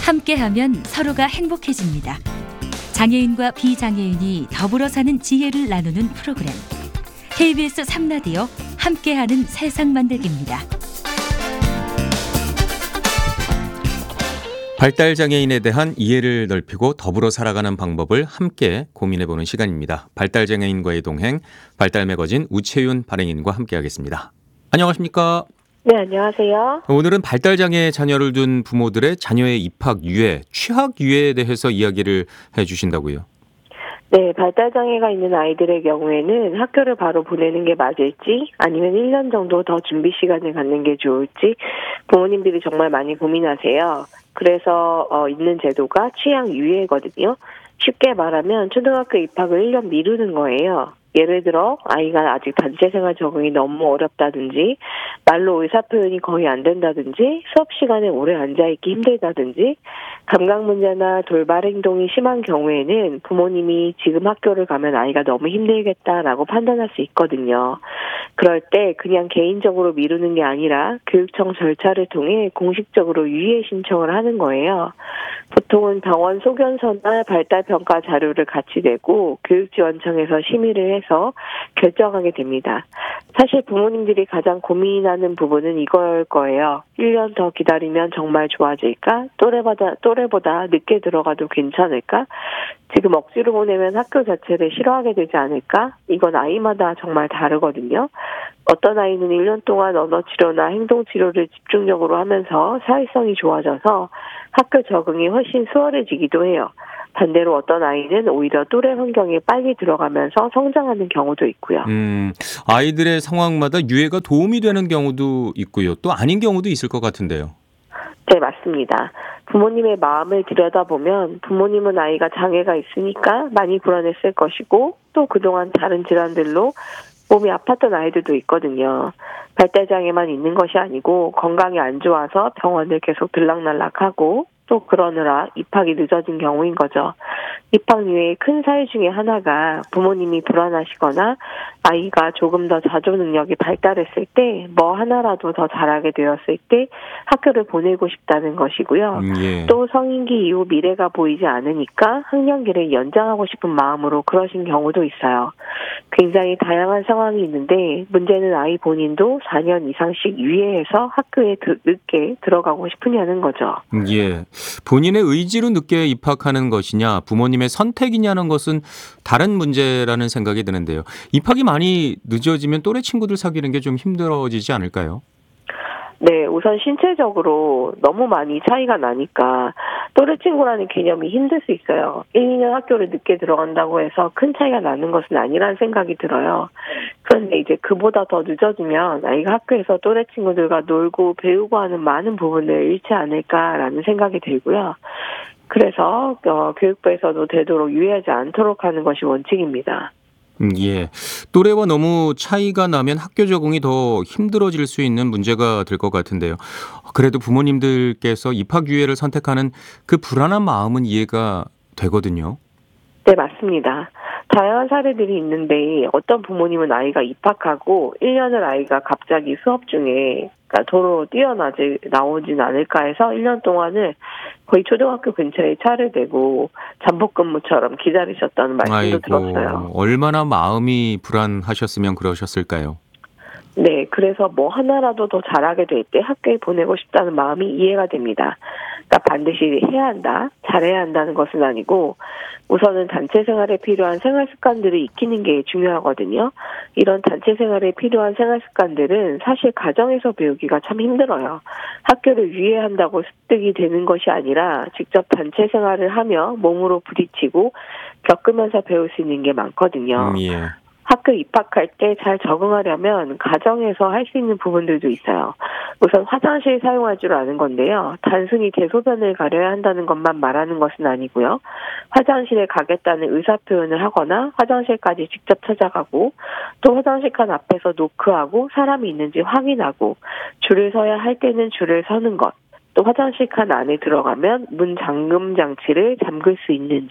함께하면 서로가 행복해집니다. 장애인과 비장애인이 더불어 사는 지혜를 나누는 프로그램. KBS 3라디오 함께하는 세상 만들기입니다. 발달장애인에 대한 이해를 넓히고 더불어 살아가는 방법을 함께 고민해보는 시간입니다. 발달장애인과의 동행, 발달매거진 우채윤 발행인과 함께하겠습니다. 안녕하십니까? 네, 안녕하세요. 오늘은 발달장애 자녀를 둔 부모들의 자녀의 입학 유예, 취학 유예에 대해서 이야기를 해주신다고요. 네, 발달장애가 있는 아이들의 경우에는 학교를 바로 보내는 게 맞을지 아니면 1년 정도 더 준비 시간을 갖는 게 좋을지 부모님들이 정말 많이 고민하세요. 그래서 있는 제도가 취학 유예거든요. 쉽게 말하면 초등학교 입학을 1년 미루는 거예요. 예를 들어 아이가 아직 단체생활 적응이 너무 어렵다든지 말로 의사표현이 거의 안 된다든지 수업 시간에 오래 앉아있기 힘들다든지 감각 문제나 돌발 행동이 심한 경우에는 부모님이 지금 학교를 가면 아이가 너무 힘들겠다라고 판단할 수 있거든요. 그럴 때 그냥 개인적으로 미루는 게 아니라 교육청 절차를 통해 공식적으로 유예 신청을 하는 거예요. 보통은 병원 소견서나 발달평가 자료를 같이 내고 교육지원청에서 심의를 해서 결정하게 됩니다. 사실 부모님들이 가장 고민하는 부분은 이걸 거예요. 1년 더 기다리면 정말 좋아질까? 또래보다 늦게 들어가도 괜찮을까? 지금 억지로 보내면 학교 자체를 싫어하게 되지 않을까? 이건 아이마다 정말 다르거든요. 어떤 아이는 1년 동안 언어치료나 행동치료를 집중적으로 하면서 사회성이 좋아져서 학교 적응이 훨씬 수월해지기도 해요. 반대로 어떤 아이는 오히려 또래 환경에 빨리 들어가면서 성장하는 경우도 있고요. 아이들의 상황마다 유예가 도움이 되는 경우도 있고요. 또 아닌 경우도 있을 것 같은데요. 네, 맞습니다. 부모님의 마음을 들여다보면 부모님은 아이가 장애가 있으니까 많이 불안했을 것이고 또 그동안 다른 질환들로 몸이 아팠던 아이들도 있거든요. 발달장애만 있는 것이 아니고 건강이 안 좋아서 병원을 계속 들락날락하고 또 그러느라 입학이 늦어진 경우인 거죠. 입학 유예의 큰 사유 중에 하나가 부모님이 불안하시거나 아이가 조금 더 자조 능력이 발달했을 때 뭐 하나라도 더 잘하게 되었을 때 학교를 보내고 싶다는 것이고요. 예. 또 성인기 이후 미래가 보이지 않으니까 학년기를 연장하고 싶은 마음으로 그러신 경우도 있어요. 굉장히 다양한 상황이 있는데 문제는 아이 본인도 4년 이상씩 유예해서 학교에 늦게 들어가고 싶으냐는 거죠. 예. 본인의 의지로 늦게 입학하는 것이냐 부모님의 선택이냐는 것은 다른 문제라는 생각이 드는데요. 입학이 많이 늦어지면 또래 친구들 사귀는 게 좀 힘들어지지 않을까요? 네, 우선 신체적으로 너무 많이 차이가 나니까 또래 친구라는 개념이 힘들 수 있어요. 1, 2년 학교를 늦게 들어간다고 해서 큰 차이가 나는 것은 아니라는 생각이 들어요. 그런데 이제 그보다 더 늦어지면 아이가 학교에서 또래 친구들과 놀고 배우고 하는 많은 부분을 잃지 않을까라는 생각이 들고요. 그래서 교육부에서도 되도록 유예하지 않도록 하는 것이 원칙입니다. 예. 또래와 너무 차이가 나면 학교 적응이 더 힘들어질 수 있는 문제가 될 것 같은데요. 그래도 부모님들께서 입학 유예를 선택하는 그 불안한 마음은 이해가 되거든요. 네, 맞습니다. 다양한 사례들이 있는데 어떤 부모님은 아이가 입학하고 1년을 아이가 갑자기 수업 중에 도로 나오진 않을까 해서 1년 동안을 거의 초등학교 근처에 차를 대고 잠복근무처럼 기다리셨다는 말씀도 들었어요. 얼마나 마음이 불안하셨으면 그러셨을까요? 네, 그래서 뭐 하나라도 더 잘하게 될 때 학교에 보내고 싶다는 마음이 이해가 됩니다. 그러니까 반드시 해야 한다, 잘해야 한다는 것은 아니고 우선은 단체 생활에 필요한 생활 습관들을 익히는 게 중요하거든요. 이런 단체 생활에 필요한 생활 습관들은 사실 가정에서 배우기가 참 힘들어요. 학교를 유예한다고 습득이 되는 것이 아니라 직접 단체 생활을 하며 몸으로 부딪히고 겪으면서 배울 수 있는 게 많거든요. 예. 학교 입학할 때 잘 적응하려면 가정에서 할 수 있는 부분들도 있어요. 우선 화장실 사용할 줄 아는 건데요. 단순히 대소변을 가려야 한다는 것만 말하는 것은 아니고요. 화장실에 가겠다는 의사표현을 하거나 화장실까지 직접 찾아가고 또 화장실 칸 앞에서 노크하고 사람이 있는지 확인하고 줄을 서야 할 때는 줄을 서는 것. 또 화장실 칸 안에 들어가면 문 잠금 장치를 잠글 수 있는지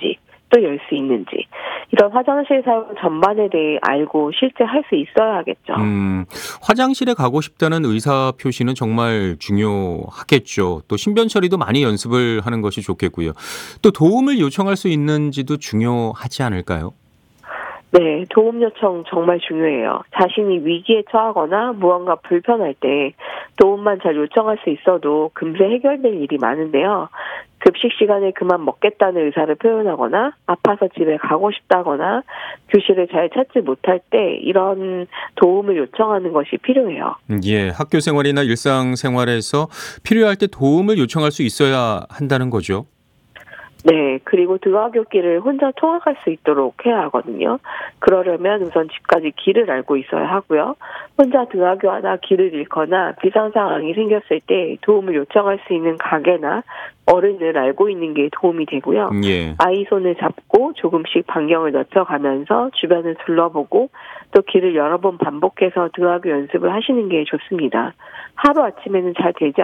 또 열 수 있는지, 이런 화장실 사용 전반에 대해 알고 실제 할 수 있어야겠죠. 화장실에 가고 싶다는 의사 표시는 정말 중요하겠죠. 또 신변 처리도 많이 연습을 하는 것이 좋겠고요. 또 도움을 요청할 수 있는지도 중요하지 않을까요? 네, 도움 요청 정말 중요해요. 자신이 위기에 처하거나 무언가 불편할 때 도움만 잘 요청할 수 있어도 금세 해결될 일이 많은데요. 급식 시간에 그만 먹겠다는 의사를 표현하거나 아파서 집에 가고 싶다거나 교실을 잘 찾지 못할 때 이런 도움을 요청하는 것이 필요해요. 예, 학교 생활이나 일상 생활에서 필요할 때 도움을 요청할 수 있어야 한다는 거죠. 네, 그리고 등하굣길을 혼자 통학할 수 있도록 해야 하거든요. 그러려면 우선 집까지 길을 알고 있어야 하고요. 혼자 등하교하다 길을 잃거나 비상 상황이 생겼을 때 도움을 요청할 수 있는 가게나 어른을 알고 있는 게 도움이 되고요. 예. 아이 손을 잡고 조금씩 반경을 넓혀가면서 주변을 둘러보고 또 길을 여러 번 반복해서 등하교 연습을 하시는 게 좋습니다. 하루아침에는 잘 되지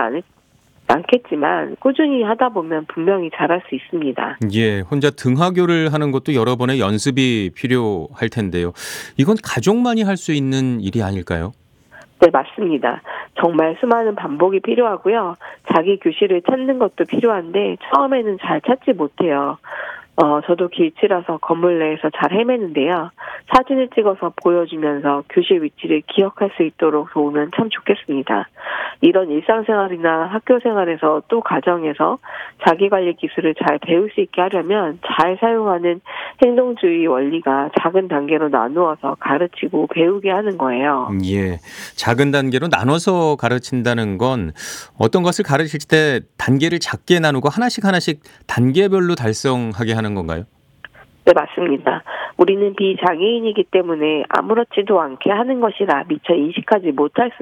않겠지만 꾸준히 하다 보면 분명히 잘할 수 있습니다. 예, 혼자 등하교를 하는 것도 여러 번의 연습이 필요할 텐데요. 이건 가족만이 할 수 있는 일이 아닐까요? 네, 맞습니다. 정말 수많은 반복이 필요하고요. 자기 교실을 찾는 것도 필요한데 처음에는 잘 찾지 못해요. 저도 길치라서 건물 내에서 잘 헤매는데요. 사진을 찍어서 보여주면서 교실 위치를 기억할 수 있도록 도우면 참 좋겠습니다. 이런 일상생활이나 학교생활에서 또 가정에서 자기관리 기술을 잘 배울 수 있게 하려면 잘 사용하는 행동주의 원리가 작은 단계로 나누어서 가르치고 배우게 하는 거예요. 예, 작은 단계로 나눠서 가르친다는 건 어떤 것을 가르칠 때 단계를 작게 나누고 하나씩 단계별로 달성하게 하는 건가요? 네, 맞습니다. 우리는 비장애인이기 때문에 아무렇지도 않게 하는 것이라 미처 인식하지 못할 수